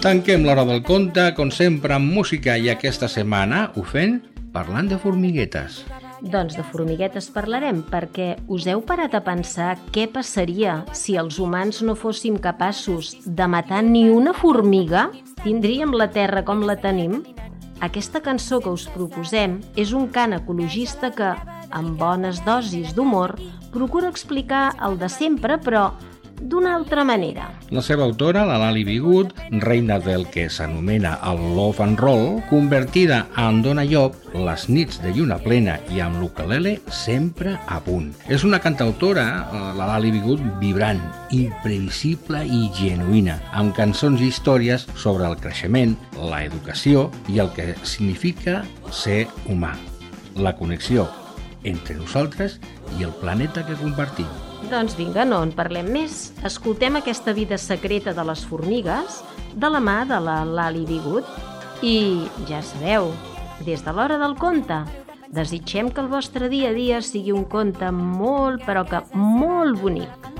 Tanquem l'hora del conte, com sempre, amb música, i aquesta setmana ho fem parlant de formiguetes. Doncs de formiguetes parlarem, perquè us heu parat a pensar què passaria si els humans no fóssim capaços de matar ni una formiga? Tindríem la Terra com la tenim? Aquesta cançó que us proposem és un cant ecologista que, amb bones dosis d'humor, procura explicar el de sempre, però d'una altra manera. La seva autora, la Lali Bigut, reina del que s'anomena el Love and Roll, convertida en Dona Llop, les nits de lluna plena i amb l'ukelele sempre a punt. És una cantautora, la Lali Bigut, vibrant, imprevisible i genuïna, amb cançons i històries sobre el creixement, la educació i el que significa ser humà, la connexió entre nosaltres i el planeta que compartim. Doncs vinga, no en parlem més. Escoltem aquesta vida secreta de les formigues de la mà de la Lali Bigut. I ja sabeu, des de l'hora del conte, desitgem que el vostre dia a dia sigui un conte molt, però que molt bonic.